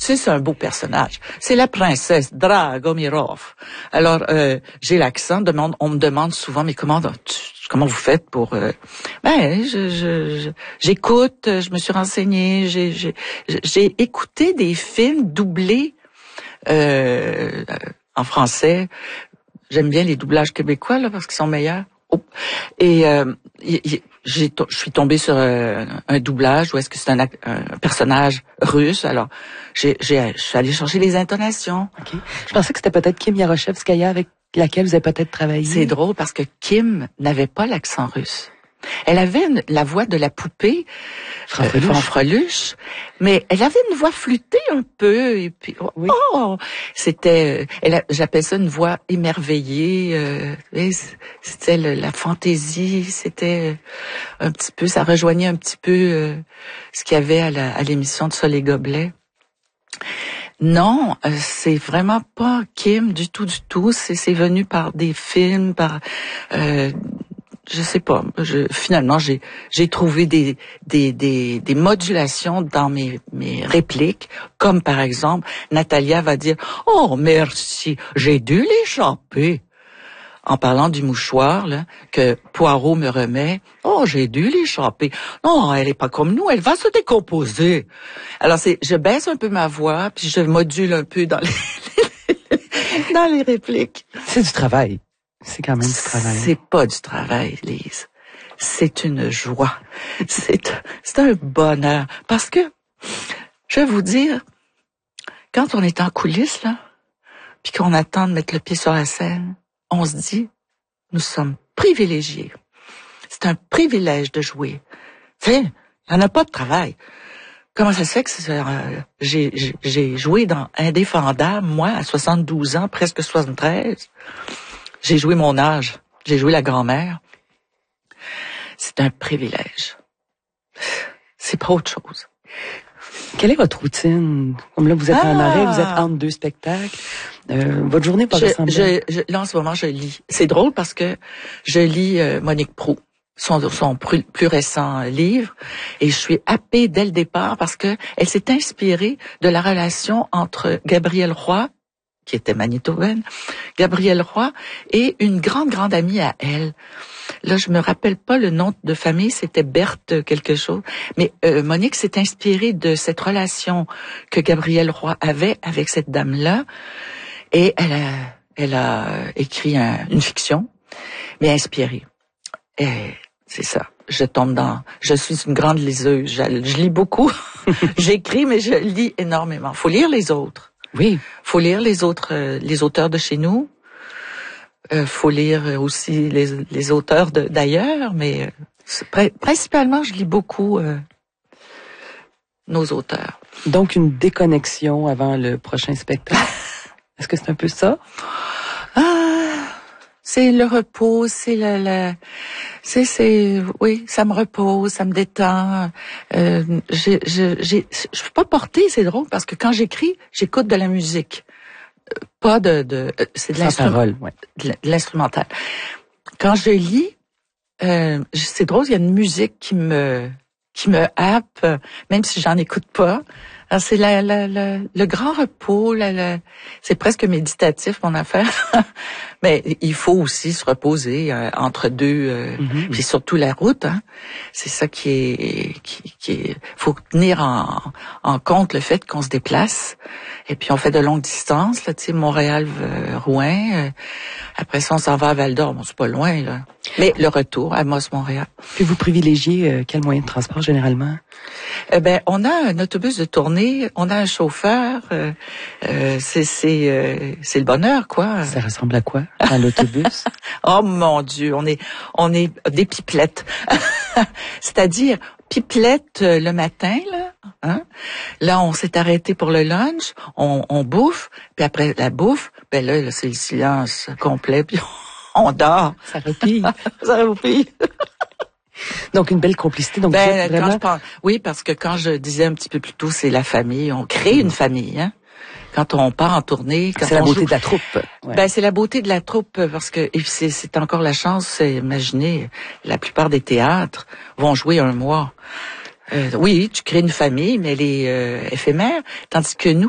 c'est un beau personnage. C'est la princesse Dragomirov. Alors, j'ai l'accent. On me demande souvent, mais comment vous faites pour... j'écoute, je me suis renseignée, j'ai écouté des films doublés en français. J'aime bien les doublages québécois là parce qu'ils sont meilleurs. Oh. Et je suis tombée sur un doublage où est-ce que c'est un personnage russe. Alors, je suis allée chercher les intonations. Okay. Je pensais que c'était peut-être Kim Yaroshevskaya avec laquelle vous avez peut-être travaillé. C'est drôle parce que Kim n'avait pas l'accent russe. Elle avait la voix de la poupée Fanfreluche, mais elle avait une voix flûtée un peu et puis j'appelle ça une voix émerveillée. C'était la fantaisie, c'était un petit peu, ça rejoignait un petit peu ce qu'il y avait à l'émission de Sol et Gobelets. Non, c'est vraiment pas Kim du tout. C'est venu par des films, par je sais pas. Finalement, j'ai trouvé des modulations dans mes répliques, comme par exemple, Natalia va dire « Oh, merci, j'ai dû l'échapper ». En parlant du mouchoir là, que Poirot me remet, « Oh, j'ai dû l'échapper. Non, elle est pas comme nous, elle va se décomposer. » Alors, je baisse un peu ma voix, puis je module un peu dans les répliques. C'est du travail. C'est quand même du travail. C'est pas du travail, Lise. C'est une joie. C'est un bonheur. Parce que, je vais vous dire, quand on est en coulisses, là, puis qu'on attend de mettre le pied sur la scène, on se dit, nous sommes privilégiés. C'est un privilège de jouer. Tu sais, il n'y en a pas de travail. Comment ça se fait que j'ai joué dans Indéfendable, moi, à 72 ans, presque 73. J'ai joué mon âge. J'ai joué la grand-mère. C'est un privilège. C'est pas autre chose. Quelle est votre routine? Comme là, vous êtes en arrêt, vous êtes entre deux spectacles. Votre journée pas ressemblée? Là, en ce moment, je lis. C'est drôle parce que je lis Monique Proulx, son plus récent livre, et je suis happée dès le départ parce que elle s'est inspirée de la relation entre Gabrielle Roy, qui était manitobaine, Gabrielle Roy, et une grande amie à elle. Là, je me rappelle pas le nom de famille, c'était Berthe quelque chose. Mais Monique s'est inspirée de cette relation que Gabrielle Roy avait avec cette dame-là, et elle a écrit une fiction, mais inspirée. Et c'est ça. Je suis une grande liseuse. Je lis beaucoup. J'écris, mais je lis énormément. Faut lire les autres. Oui. Faut lire les auteurs de chez nous. Faut lire aussi les auteurs d'ailleurs, mais principalement, je lis beaucoup nos auteurs. Donc, une déconnexion avant le prochain spectacle. Est-ce que c'est un peu ça? C'est le repos, c'est oui, ça me repose, ça me détend. Je peux pas porter, c'est drôle parce que quand j'écris, j'écoute de la musique. Pas c'est de l'instrumental. Quand je lis, c'est drôle, il y a une musique qui me happe, même si j'en écoute pas. Alors c'est le grand repos, c'est presque méditatif mon affaire. Mais il faut aussi se reposer entre deux, puis surtout la route. Hein. C'est ça qui est. Faut tenir en compte le fait qu'on se déplace. Et puis on fait de longues distances, là, tu sais, Montréal, Rouen. Après ça, on s'en va à Val-d'Or. Bon, c'est pas loin, là. Mais le retour, Amos, Montréal. Puis vous privilégiez quel moyen de transport généralement? On a un autobus de tournée, on a un chauffeur. C'est le bonheur, quoi. Ça ressemble à quoi, dans l'autobus? Oh mon Dieu, on est des pipelettes. C'est-à-dire pipelette le matin, là. Hein? Là, on s'est arrêté pour le lunch, on bouffe, puis après la bouffe, là c'est le silence complet, puis on dort. Ça repille. Ça repille. Donc, une belle complicité. Donc, vraiment... Oui, parce que quand je disais un petit peu plus tôt, c'est la famille. On crée une famille, hein. Quand on part en tournée, c'est la beauté de la troupe. Ouais. C'est la beauté de la troupe parce que et c'est encore la chance. Imaginez, la plupart des théâtres vont jouer un mois. Oui, tu crées une famille, mais elle est éphémère, tandis que nous,